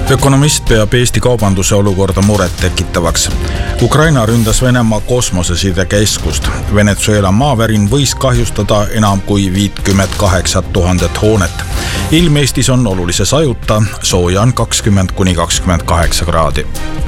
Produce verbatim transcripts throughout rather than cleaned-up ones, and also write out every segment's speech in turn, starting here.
Ökonomist peab Eesti kaubanduse olukorda muret tekitavaks. Ukraina ründas Venemaa kosmosesiidekeskust. Venezuela maavärin võis kahjustada enam kui viiskümmend kaheksa tuhandet hoonet. Ilm Eestis on olulise sajuta, sooja on kakskümmend kuni kakskümmend kaheksa kraadi.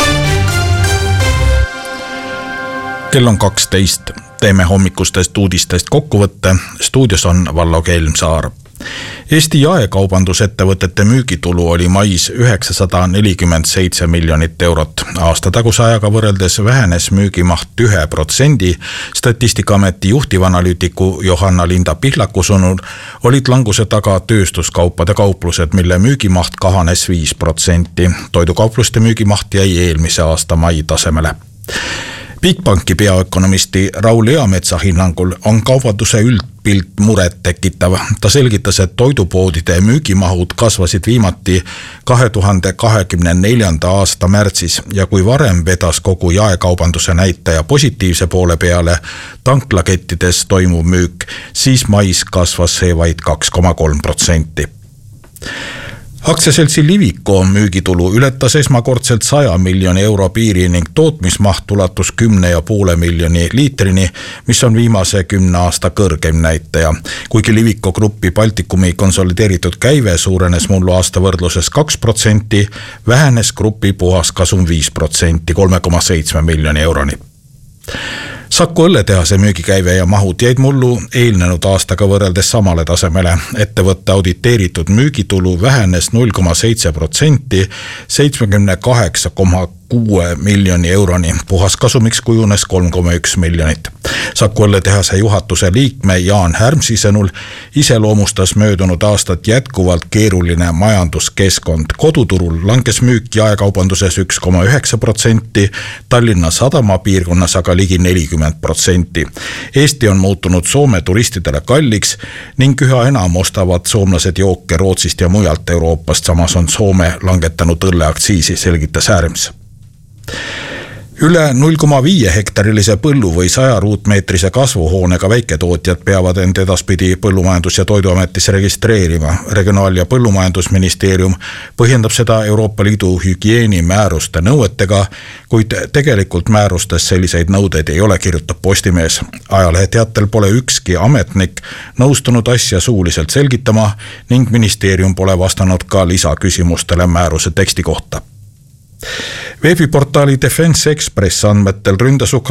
Kell on kaksteist. Teeme hommikustest uudistest kokkuvõtte. Stuudios on Vallo Kelmsaar. Eesti jaekaubandusettevõtete müügitulu oli mais üheksasada nelikümmend seitse miljonit eurot. Aasta taguse ajaga võrreldes vähenes müügimaht ühe protsendi. Statistikaameti juhtivanalüütiku Johanna Linda Pihlaku sõnul olid languse taga tööstuskaupade kauplused, mille müügimaht kahanes viis protsenti. Toidukaupluste müügimaht jäi eelmise aasta mai tasemele. Bigbanki peaökonomisti Raul Eametsa hinnangul on kaubanduse üldpilt muret tekitav. Ta selgitas, et toidupoodide müügimahud kasvasid viimati kahe tuhande kahekümne neljanda aasta märtsis ja kui varem vedas kogu jaekaubanduse näitaja positiivse poole peale tanklakettides toimuv müük, siis mais kasvas see vaid kaks koma kolm protsenti. Aktsiaseltsi Liviko müügitulu ületas esmakordselt saja miljoni euro piiri ning tootmismaht ulatus kümne ja poole miljoni liitrini, mis on viimase kümne aasta kõrgem näitaja. Kuigi Liviko gruppi Baltikumi konsolideeritud käive suurenes mullu aasta võrdluses kaks protsenti, vähenes grupi puhaskasum viis protsenti, kolme koma seitse miljoni euroni. Saku õlletehase müügikäive ja mahud jäid mullu eelnenud aastaga võrreldes samale tasemele. Ettevõtte auditeeritud müügitulu vähenes null koma seitse protsenti, seitsekümmend kaheksa koma kuue miljoni euroni. Puhaskasumiks kujunes kolm koma üks miljonit. Saku õlletehase juhatuse liikme Jaan Härmsi sõnul iseloomustas möödunud aastat jätkuvalt keeruline majanduskeskkond. Koduturul langes müük jaekaubanduses üks koma üheksa protsenti, Tallinna Sadama piirkonnas aga ligi nelikümmend protsenti. Eesti on muutunud Soome turistidele kalliks ning üha enam ostavad soomlased jooke Rootsist ja mujalt Euroopast, samas on Soome langetanud õlleaktsiisi, selgitas Härms. Üle null koma viie hektarilise põllu või saja ruutmeetrise kasvuhoonega väiketootjad peavad end edaspidi Põllumajandus- ja Toiduametis registreerima. Regionaal- ja Põllumajandusministeerium põhjendab seda Euroopa Liidu hügieenimääruste nõuetega, kuid tegelikult määrustes selliseid nõudeid ei ole, kirjutab Postimees. Ajaleheteatel pole ükski ametnik nõustunud asja suuliselt selgitama ning ministeerium pole vastanud ka lisaküsimustele määruse teksti kohta. Veebiportaali Defense Express andmetel ründas Ukraina